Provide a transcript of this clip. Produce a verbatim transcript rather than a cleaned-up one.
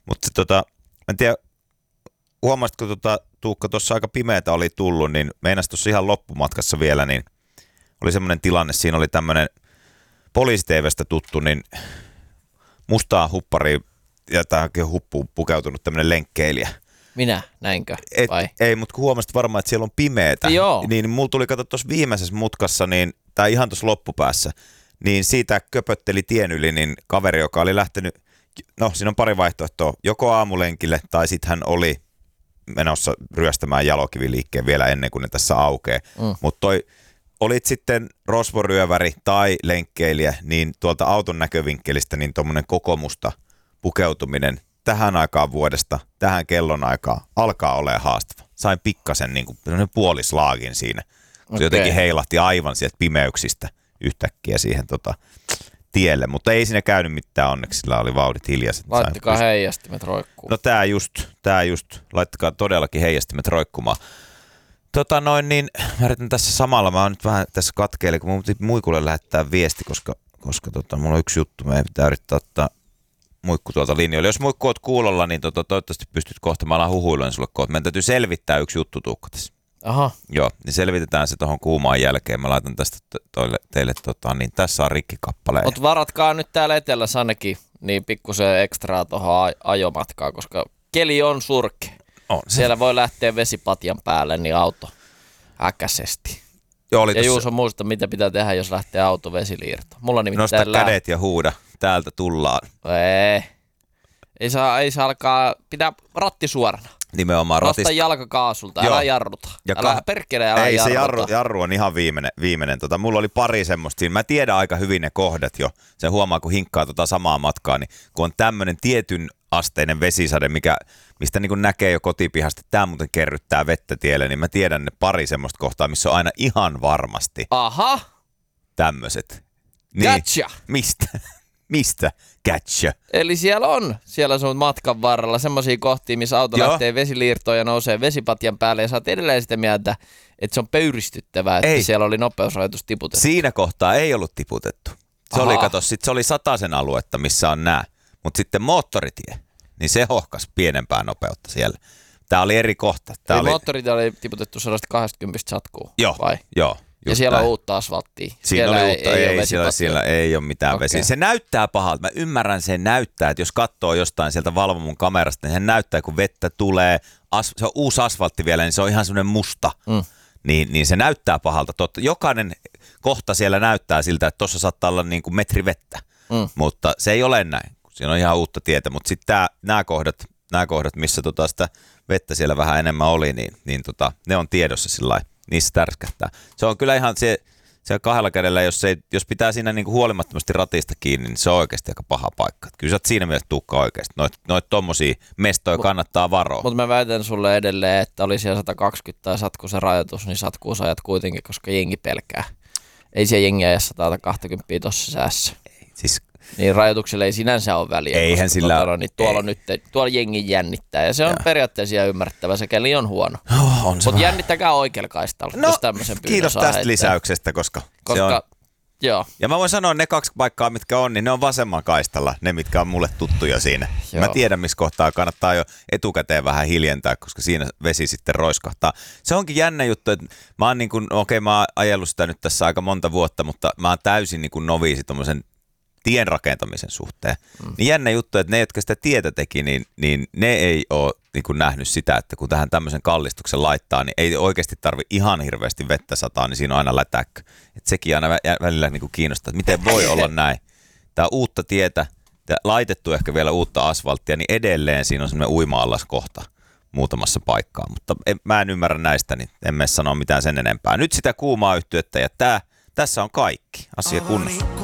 Mutta tota, mä en tiedä, huomasitko tota, Tuukka, tuossa aika pimeätä oli tullut, niin meinas tuossa ihan loppumatkassa vielä, niin oli semmoinen tilanne, siinä oli tämmöinen poliisi-tv:stä tuttu, niin mustaa huppariin ja tähänkin huppuun pukeutunut tämmöinen lenkkeilijä. Minä, näinkö? Et, vai? ei, mutta kun huomasit varmaan, että siellä on pimeätä, Joo. niin mulla tuli kato tuossa viimeisessä mutkassa, niin, tai ihan tuossa loppupäässä, niin siitä köpötteli tien yli niin kaveri, joka oli lähtenyt, no siinä on pari vaihtoehtoa, joko aamulenkille tai sitten hän oli menossa ryöstämään Jalokiviliikkeen vielä ennen kuin ne tässä aukeaa. Mm. Mutta toi olit sitten rosvoryöväri tai lenkkeilijä, niin tuolta auton näkövinkkelistä niin tuommoinen kokomusta pukeutuminen tähän aikaan vuodesta, tähän kellonaikaan alkaa olemaan haastava. Sain pikkasen niin kuin puolislaagin siinä. Se okay. Jotenkin heilahti aivan sieltä pimeyksistä yhtäkkiä siihen tota, tielle, mutta ei siinä käynyt mitään onneksi, sillä oli vauhdit hiljaiset. Laittakaa heijastimet roikkumaan. No tää just, tää just, laittakaa todellakin heijastimet roikkumaan. Tota noin niin, mä yritän tässä samalla, mä oon nyt vähän tässä katkeille, kun mun piti muikulle lähettää viesti, koska, koska tota, mulla on yksi juttu, meidän pitää yrittää ottaa muikku tuolta linjoille. Jos muikku oot kuulolla, niin tota, toivottavasti pystyt kohta, mä alan huhuilujen sulle kohta. Meidän täytyy selvittää yksi juttu, Tuukka, tässä. Aha. Joo, niin selvitetään se tuohon kuumaan jälkeen. Mä laitan tästä toille, teille, tota, niin tässä on rikkikappaleja. Mutta varatkaa nyt täällä etelässä ainakin niin pikkusen ekstraa tuohon ajomatkaan, koska keli on surke. On se. Siellä voi lähteä vesipatjan päälle, niin auto äkäisesti. Joo, oli ja tossa... Juuso muista, mitä pitää tehdä, jos lähtee auto vesiliirtoon. Mulla nimittäin Nosta lää... kädet ja huuda. Täältä tullaan. Ei. Ei saa, ei saa alkaa, pitää ratti suorana. Nimenomaan ratista. ratista. Nosta jalka kaasulta, älä jarruta. Ja älä ka- perkele, älä ei, jarruta. se jarru, jarru on ihan viimeinen. viimeinen. Tota, mulla oli pari semmoista siinä. Mä tiedän aika hyvin ne kohdat jo. Sen huomaa, kun hinkkaa tota samaa matkaa, niin kun on tämmöinen tietyn asteinen vesisade, mikä, mistä niin kun näkee jo kotipihasta, että tää muuten kerryttää vettä tielle, niin mä tiedän ne pari semmoista kohtaa, missä on aina ihan varmasti Aha. tämmöiset. Niin. Gotcha. Mistä? Mistä? Gotcha. Eli siellä on, siellä sun matkan varrella semmoisia kohtia, missä auto Joo. lähtee vesiliirtoon ja nousee vesipatjan päälle ja sä oot edelleen sitä mieltä, että se on pöyristyttävää, että ei. siellä oli nopeusrajoitus tiputettu. Siinä kohtaa ei ollut tiputettu. Se Aha. oli, kato, sit se oli sataisen aluetta, missä on nää. Mutta sitten moottoritie, niin se hohkas pienempää nopeutta siellä. Tää oli eri kohta. Tää Eli oli... moottorit oli tiputettu sata kaksikymmentä satkuun, Joo, vai? joo. Ja siellä näin. on uutta asfalttia. Siinä siellä oli uutta, ei, ei siellä, siellä ei ole mitään okay. vesiä. Se näyttää pahalta. Mä ymmärrän sen näyttää, että jos katsoo jostain sieltä valvomon kamerasta, niin se näyttää, kun vettä tulee, as, se on uusi asfaltti vielä, niin se on ihan semmoinen musta. Mm. Niin, niin se näyttää pahalta. Totta, jokainen kohta siellä näyttää siltä, että tuossa saattaa olla niin kuin metri vettä, mm. mutta se ei ole näin. Siinä on ihan uutta tietä, mutta sitten nämä kohdat, nämä kohdat, missä tota sitä vettä siellä vähän enemmän oli, niin, niin tota, ne on tiedossa sillä lailla. Niissä tärskähtää. Se on kyllä ihan se, se kahdella kädellä, jos, se, jos pitää siinä niinku huolimattomasti ratista kiinni, niin se on oikeasti aika paha paikka. Kyllä sä oot siinä mielessä Tuukka oikeasti. Noit, noit tommosia mestoja kannattaa varoa. Mutta mä väitän sulle edelleen, että oli siellä sata kaksikymmentä tai satku se rajoitus, niin satkuus ajat kuitenkin, koska jengi pelkää. Ei siellä jengi aja sata kaksikymmentä tossa säässä. Ei, siis... Niin rajoituksella ei sinänsä ole väliä. Eihän sillä... Tuota, niin tuolla, nyt, tuolla jengi jännittää ja se on ja. periaatteessa ihan ymmärrettävä. Se keli on huono. Oh, on mutta jännittäkää oikealla kaistalla, no, jos tämmöisen pyynnön kiitos saa tästä heittää. lisäyksestä, koska, koska se on... Joo. Ja mä voin sanoa, ne kaksi paikkaa, mitkä on, niin ne on vasemman kaistalla, ne mitkä on mulle tuttuja siinä. Mä tiedän, missä kohtaa kannattaa jo etukäteen vähän hiljentää, koska siinä vesi sitten roiskahtaa. Se onkin jännä juttu, että mä oon niin kuin, okei okay, mä oon ajellut sitä nyt tässä aika monta vuotta, mutta mä oon täysin niin kuin noviisi tommosen tien rakentamisen suhteen. Mm. Niin jännä juttu, että ne, jotka sitä tietä teki, niin, niin ne ei ole niin kuin nähnyt sitä, että kun tähän tämmöisen kallistuksen laittaa, niin ei oikeasti tarvi ihan hirveästi vettä sataa, niin siinä on aina lätäkkö. Että sekin aina välillä niin kuin kiinnostaa, että miten voi olla näin. Tämä uutta tietä, laitettu ehkä vielä uutta asfalttia, niin edelleen siinä on semmoinen uima-allas kohta muutamassa paikkaa. Mutta en, mä en ymmärrä näistä, niin en mene sanoa mitään sen enempää. Nyt sitä kuumaa yhtyettä ja tää, tässä on kaikki asia kunnossa.